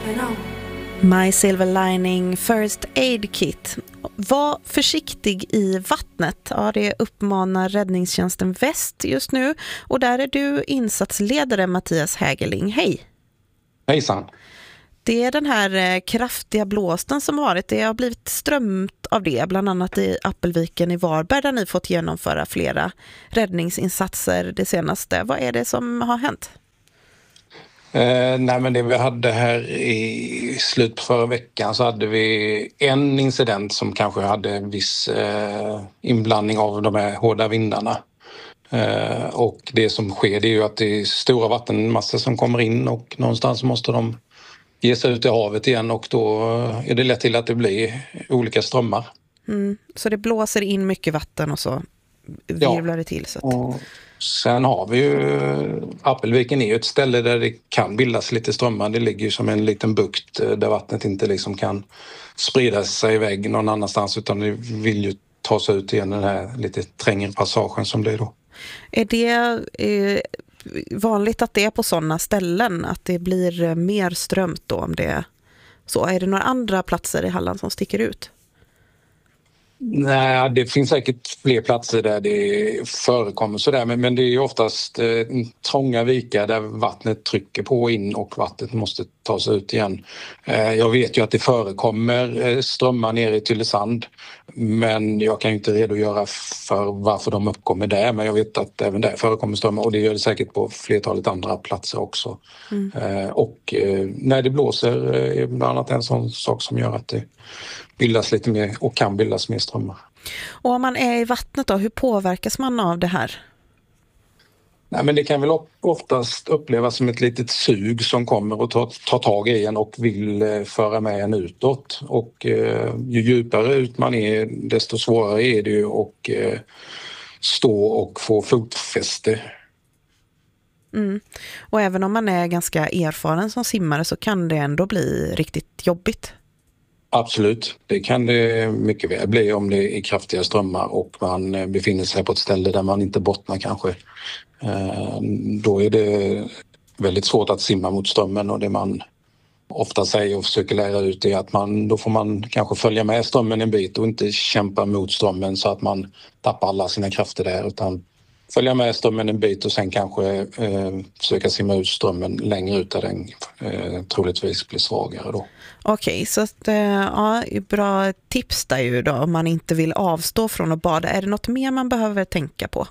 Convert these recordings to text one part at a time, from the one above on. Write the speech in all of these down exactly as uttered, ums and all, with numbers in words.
My Silver Lining First Aid Kit. Var försiktig i vattnet. Ja, det uppmanar räddningstjänsten Väst just nu. Och där är du insatsledare Mattias Hägerling. Hej! Hejsan! Det är den här kraftiga blåsten som varit. Det har blivit strömt av det, bland annat i Appelviken i Varberg där ni fått genomföra flera räddningsinsatser det senaste. Vad är det som har hänt? Eh, nej men det vi hade här i slutet på förra veckan så hade vi en incident som kanske hade en viss eh, inblandning av de här hårda vindarna. Eh, och det som sker det är ju att det är stora vattenmassor som kommer in och någonstans måste de ge sig ut i havet igen och då är det lätt till att det blir olika strömmar. Mm, så det blåser in mycket vatten och så virvlar ja. det till. Så att... och sen har vi ju Appelviken är ju ett ställe där det kan bildas lite strömmar. Det ligger ju som en liten bukt där vattnet inte liksom kan sprida sig iväg någon annanstans utan det vill ju ta sig ut igen den här lite trängre passagen som det är då. Är det eh, vanligt att det är på sådana ställen att det blir mer strömt då om det är så? Är det några andra platser i Halland som sticker ut? Nej, det finns säkert fler platser där det förekommer sådär men, men det är ju oftast eh, trånga vikar där vattnet trycker på in och vattnet måste ta sig ut igen. Eh, jag vet ju att det förekommer eh, strömmar ner i Tylösand men jag kan ju inte redogöra för varför de uppkommer där men jag vet att även där förekommer strömmar och det gör det säkert på flertalet andra platser också. Mm. Eh, och eh, när det blåser är eh, bland annat en sån sak som gör att det bildas lite mer och kan bildas mer strömmar. Och om man är i vattnet då, hur påverkas man av det här? Nej, men det kan väl oftast upplevas som ett litet sug som kommer och tar, tar tag i en och vill eh, föra med en utåt. Och eh, ju djupare ut man är desto svårare är det ju att eh, stå och få fotfäste. Mm. Och även om man är ganska erfaren som simmare så kan det ändå bli riktigt jobbigt. Absolut, det kan det mycket väl bli om det är kraftiga strömmar och man befinner sig på ett ställe där man inte bottnar kanske. Då är det väldigt svårt att simma mot strömmen och det man ofta säger och försöker lära ut är att man, då får man kanske följa med strömmen en bit och inte kämpa mot strömmen så att man tappar alla sina krafter där utan följa med strömmen en bit och sen kanske eh, försöka simma ut strömmen längre ut där den eh, troligtvis blir svagare då. Okej, okay, så att, ja, bra tips där ju då om man inte vill avstå från att bada. Är det något mer man behöver tänka på?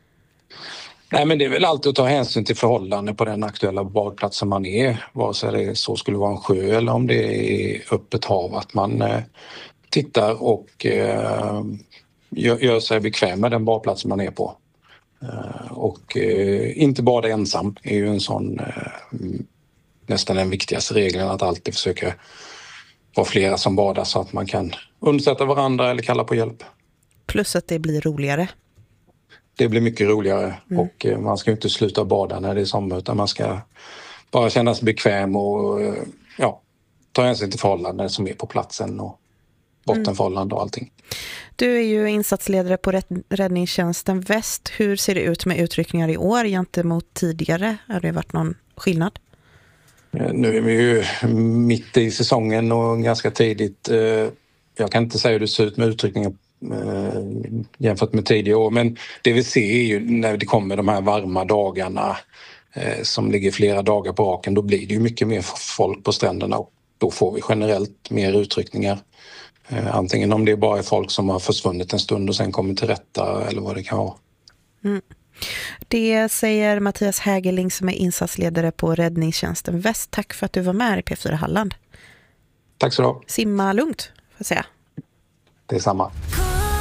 Nej men det är väl alltid att ta hänsyn till förhållanden på den aktuella badplatsen man är. Vare sig det så skulle vara en sjö eller om det är öppet hav. Att man eh, tittar och eh, gör, gör sig bekväm med den badplatsen man är på. Eh, och eh, inte bada ensam är ju en sån... Eh, nästan den viktigaste regeln att alltid försöka vara flera som badar så att man kan undsätta varandra eller kalla på hjälp. Plus att det blir roligare. Det blir mycket roligare mm. och man ska inte sluta bada när det är sommar utan man ska bara känna sig bekväm och ja, ta hänsyn till förhållanden som är på platsen och bottenförhållanden och allting. Du är ju insatsledare på räddningstjänsten Väst. Hur ser det ut med utryckningar i år gentemot tidigare? Har det varit någon skillnad? Nu är vi ju mitt i säsongen och ganska tidigt. Jag kan inte säga hur det ser ut med utryckningar jämfört med tidigare år. Men det vi ser är ju när det kommer de här varma dagarna som ligger flera dagar på raken. Då blir det ju mycket mer folk på stränderna och då får vi generellt mer utryckningar. Antingen om det bara är folk som har försvunnit en stund och sen kommer till rätta eller vad det kan vara. Mm. Det säger Mattias Hägerling som är insatsledare på räddningstjänsten Väst. Tack för att du var med i P fyra Halland. Tack så du ha. Simma lugnt, får jag säga. Det är samma.